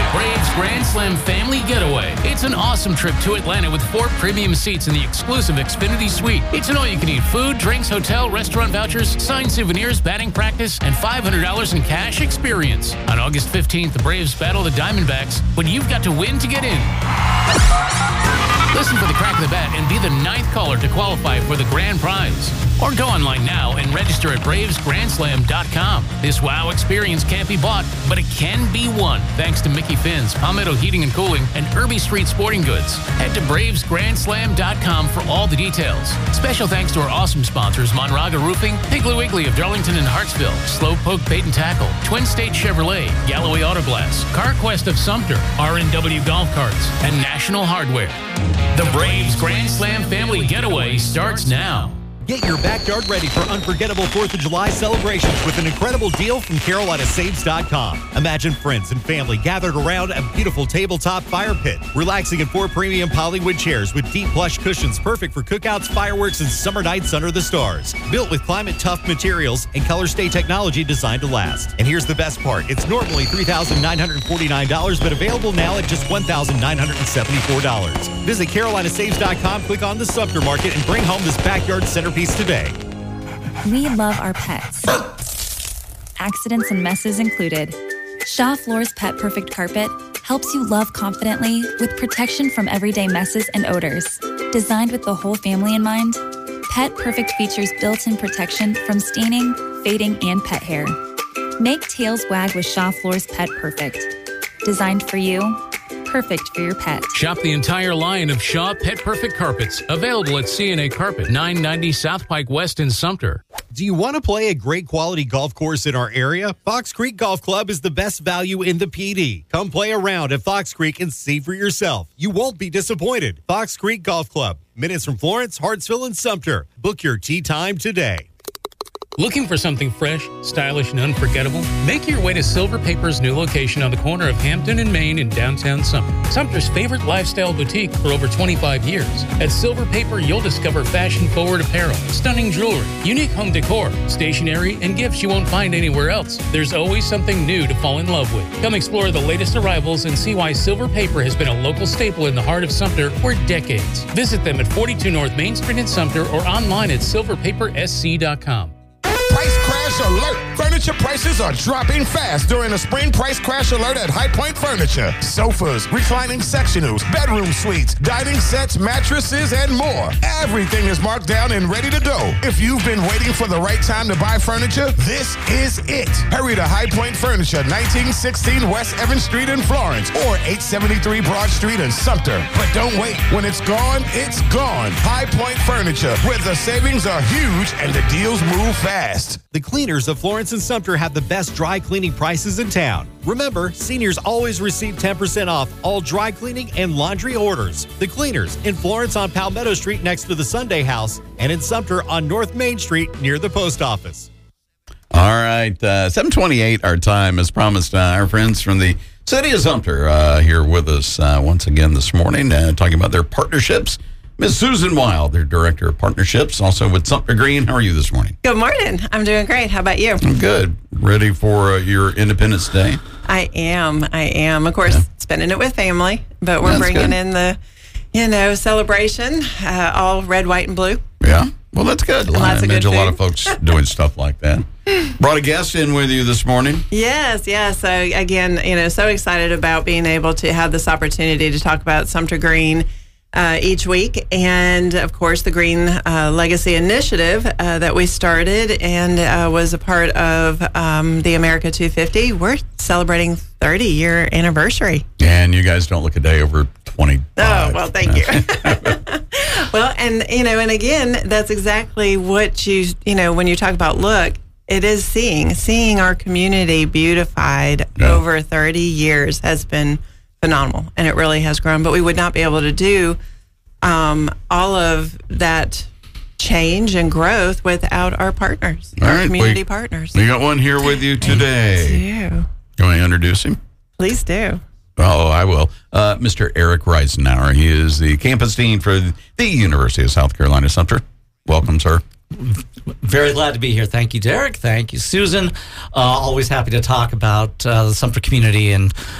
Braves Grand Slam Family Getaway. It's an awesome trip to Atlanta with 4 premium seats in the exclusive Xfinity Suite. It's an all-you-can-eat food, drinks, hotel, restaurant vouchers, signed souvenirs, batting practice, and $500 in cash experience. On August 15th, the Braves battle the Diamondbacks, but you've got to win to get in. Listen for the crack of the bat and be the 9th caller to qualify for the grand prize. Or go online now and register at BravesGrandSlam.com. This wow experience can't be bought, but it can be won. Thanks to Mickey Finn's, Palmetto Heating and Cooling, and Irby Street Sporting Goods. Head to BravesGrandSlam.com for all the details. Special thanks to our awesome sponsors, Monraga Roofing, Piggly Wiggly of Darlington and Hartsville, Slowpoke Bait and Tackle, Twin State Chevrolet, Galloway Auto Glass, CarQuest of Sumter, RNW Golf Carts, and National Hardware. The Braves Grand Slam Family Getaway starts now. Get your backyard ready for unforgettable 4th of July celebrations with an incredible deal from CarolinaSaves.com. Imagine friends and family gathered around a beautiful tabletop fire pit, relaxing in 4 premium polywood chairs with deep plush cushions perfect for cookouts, fireworks, and summer nights under the stars. Built with climate-tough materials and color-stay technology designed to last. And here's the best part. It's normally $3,949, but available now at just $1,974. Visit CarolinaSaves.com, click on the Sumter Market, and bring home this backyard centerpiece today. We love our pets. Accidents and messes included. Shaw Floor's Pet Perfect Carpet helps you love confidently with protection from everyday messes and odors. Designed with the whole family in mind, Pet Perfect features built-in protection from staining, fading, and pet hair. Make tails wag with Shaw Floor's Pet Perfect. Designed for you, perfect for your pet. Shop the entire line of Shaw Pet Perfect carpets, available at CNA Carpet, 990 South Pike West in Sumter. Do you want to play a great quality golf course in our area? Fox Creek Golf Club is the best value in the PD. Come play around at Fox Creek and see for yourself. You won't be disappointed. Fox Creek Golf Club, minutes from Florence, Hartsville, and Sumter. Book your tee time today. Looking for something fresh, stylish, and unforgettable? Make your way to Silver Paper's new location on the corner of Hampton and Main in downtown Sumter. Sumter's favorite lifestyle boutique for over 25 years. At Silver Paper, you'll discover fashion-forward apparel, stunning jewelry, unique home decor, stationery, and gifts you won't find anywhere else. There's always something new to fall in love with. Come explore the latest arrivals and see why Silver Paper has been a local staple in the heart of Sumter for decades. Visit them at 42 North Main Street in Sumter or online at silverpapersc.com. Price crash alert. Furniture prices are dropping fast during a spring price crash alert at High Point Furniture. Sofas, reclining sectionals, bedroom suites, dining sets, mattresses, and more. Everything is marked down and ready to go. If you've been waiting for the right time to buy furniture, this is it. Hurry to High Point Furniture, 1916 West Evans Street in Florence or 873 Broad Street in Sumter. But don't wait. When it's gone, it's gone. High Point Furniture, where the savings are huge and the deals move fast. The cleaners of Florence and Sumter have the best dry cleaning prices in town. Remember, seniors always receive 10% off all dry cleaning and laundry orders. The cleaners in Florence on Palmetto Street next to the Sunday House and in Sumter on North Main Street near the post office. All right, 7:28 our time. As promised, our friends from the city of Sumter here with us once again this morning, talking about their partnerships. Ms. Susan Wild, their Director of Partnerships, also with Sumter Green. How are you this morning? Good morning. I'm doing great. How about you? I'm good. Ready for your Independence Day? I am. Of course, spending it with family, but we're bringing in the, celebration, all red, white, and blue. Yeah. Well, that's good. I imagine a lot of folks doing stuff like that. Brought a guest in with you this morning. Yes. So, again, so excited about being able to have this opportunity to talk about Sumter Green each week, and of course the Green Legacy Initiative that we started and was a part of the America 250. We're celebrating 30-year anniversary. And you guys don't look a day over 25. Oh, well, thank you. Well, and again, that's exactly what when you talk about look, it is seeing our community beautified over 30 years has been phenomenal, and it really has grown. But we would not be able to do all of that change and growth without our partners, our community partners. We got one here with you today. You want to introduce him? Please do. Oh, I will. Mr. Eric Reisenauer. He is the campus dean for the University of South Carolina, Sumter. Welcome, sir. Very glad to be here. Thank you, Derek. Thank you, Susan. Always happy to talk about the Sumter community and